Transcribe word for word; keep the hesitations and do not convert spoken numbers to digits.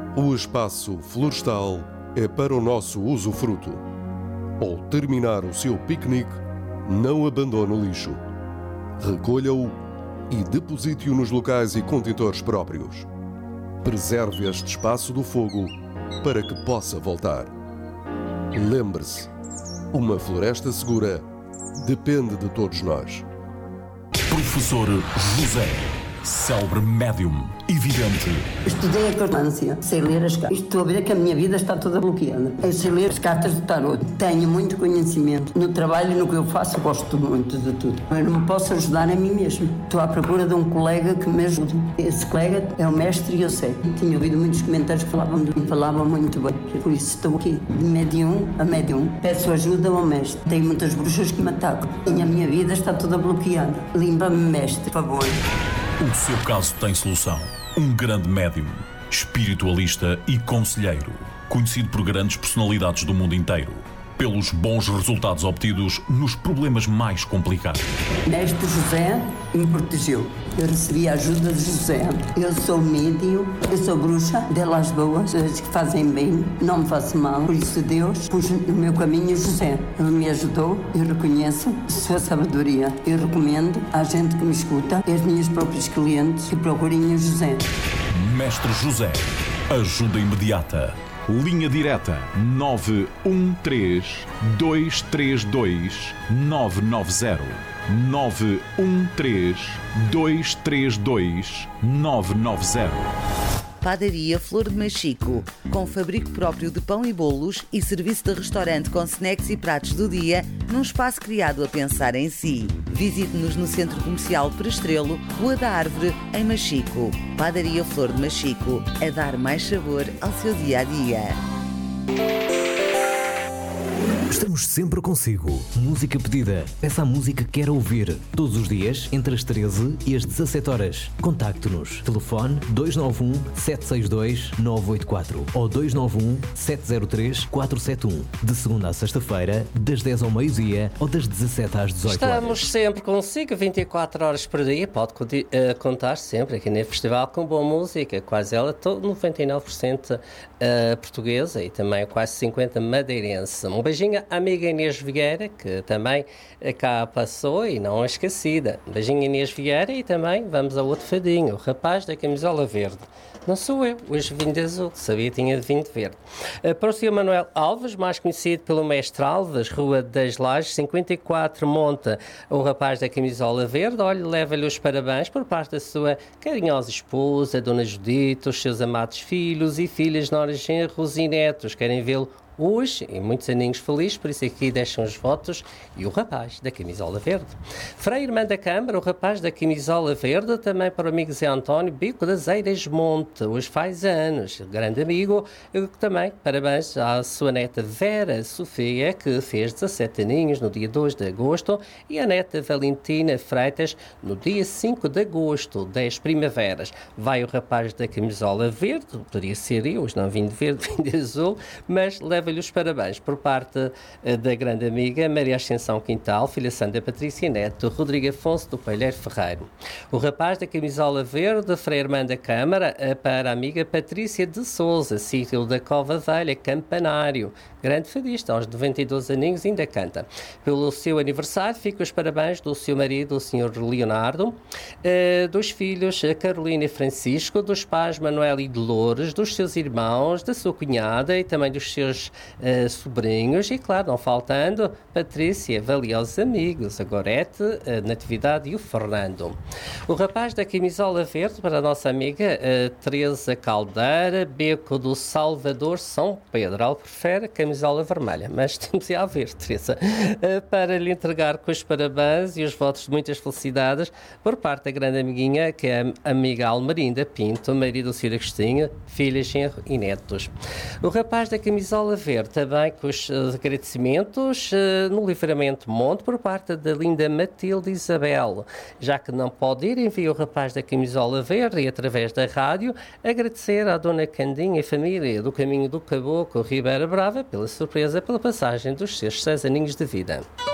O espaço florestal é para o nosso usufruto. Ao terminar o seu piquenique, não abandone o lixo. Recolha-o e deposite-o nos locais e contentores próprios. Preserve este espaço do fogo para que possa voltar. Lembre-se, uma floresta segura depende de todos nós. Professor José, célebre médium e vidente. Estudei a cartomância, sei ler as cartas. Estou a ver que a minha vida está toda bloqueada. Eu sei ler as cartas do tarot. Tenho muito conhecimento. No trabalho e no que eu faço, gosto muito de tudo. Eu não me posso ajudar a mim mesmo. Estou à procura de um colega que me ajude. Esse colega é o mestre e eu sei. Tinha ouvido muitos comentários que falavam de mim, falavam muito bem. Por isso estou aqui, de médium a médium. Peço ajuda ao mestre. Tenho muitas bruxas que me atacam. E a minha vida está toda bloqueada. Limpa-me, mestre, por favor. O seu caso tem solução. Um grande médium, espiritualista e conselheiro, conhecido por grandes personalidades do mundo inteiro, pelos bons resultados obtidos nos problemas mais complicados. Mestre José me protegeu. Eu recebi a ajuda de José. Eu sou médium, eu sou bruxa, delas boas, as que fazem bem, não me faço mal. Por isso Deus pôs no meu caminho José. Ele me ajudou, eu reconheço sua sabedoria. Eu recomendo à gente que me escuta, aos meus próprios clientes, que procurem o José. Mestre José, ajuda imediata. Linha direta nove um três, dois três dois, nove nove zero. nove um três, dois três dois, nove nove zero. Padaria Flor de Machico, com fabrico próprio de pão e bolos e serviço de restaurante com snacks e pratos do dia, num espaço criado a pensar em si. Visite-nos no Centro Comercial Perestrelo, Rua da Árvore, em Machico. Padaria Flor de Machico, a dar mais sabor ao seu dia-a-dia. Estamos sempre consigo. Música pedida. Peça a música que quer ouvir. Todos os dias, entre as treze e as dezassete horas. Contacte-nos. Telefone dois nove um, sete seis dois, nove oito quatro ou dois nove um, sete zero três, quatro sete um. De segunda a sexta-feira, das dez ao meio-dia ou das dezassete às dezoito horas. Estamos sempre consigo, vinte e quatro horas por dia. Pode uh, contar sempre aqui no festival com boa música. Quase ela, todo noventa e nove por cento uh, portuguesa e também quase cinquenta por cento madeirense. Um beijinho à amiga Inês Vieira, que também cá passou e não é esquecida. Um beijinho Inês Vieira e também vamos a outro fadinho, o rapaz da camisola verde. Não sou eu, hoje vim de azul, sabia tinha vindo de verde. Uh, para o senhor Manuel Alves, mais conhecido pelo Mestre Alves, Rua das Lajes, cinquenta e quatro, Monta, o rapaz da camisola verde. Olha, leva-lhe os parabéns por parte da sua carinhosa esposa, Dona Judite, os seus amados filhos e filhas, noras, genros e netos. Querem vê-lo hoje, e muitos aninhos felizes, por isso aqui deixam os votos, e o rapaz da camisola verde. Frei Irmã da Câmara, o rapaz da camisola verde, também para o amigo Zé António Bico das Eiras Monte, hoje faz anos, grande amigo, eu também, parabéns à sua neta Vera Sofia, que fez dezassete aninhos no dia dois de agosto, e a neta Valentina Freitas no dia cinco de agosto, dez primaveras. Vai o rapaz da camisola verde, poderia ser eu, hoje não vim de verde, vim de azul, mas leva os parabéns por parte uh, da grande amiga Maria Ascensão Quintal, filha Sandra Patrícia Neto, Rodrigo Afonso do Palheiro Ferreiro. O rapaz da camisola verde, Frei Irmã da Câmara, uh, para a amiga Patrícia de Souza, sítio da Cova Velha, Campanário. Grande fadista, aos noventa e dois aninhos ainda canta. Pelo seu aniversário, fica os parabéns do seu marido, o senhor Leonardo, uh, dos filhos Carolina e Francisco, dos pais Manuel e Dolores, dos seus irmãos, da sua cunhada e também dos seus Uh, sobrinhos e, claro, não faltando Patrícia, valiosos amigos, a Gorete, a Natividade e o Fernando. O rapaz da camisola verde para a nossa amiga uh, Teresa Caldeira, Beco do Salvador, São Pedro. Ela prefere a camisola vermelha, mas temos a ver, Teresa, uh, para lhe entregar com os parabéns e os votos de muitas felicidades por parte da grande amiguinha, que é a amiga Almerinda Pinto, marido do senhor Agostinho, filhas, genro e netos. O rapaz da camisola verde também com os uh, agradecimentos uh, no Livramento Monte por parte da linda Matilde Isabel. Já que não pode ir, envia o rapaz da camisola verde e através da rádio agradecer à Dona Candinha e família do Caminho do Caboclo Ribeira Brava pela surpresa pela passagem dos seus seis aninhos de vida.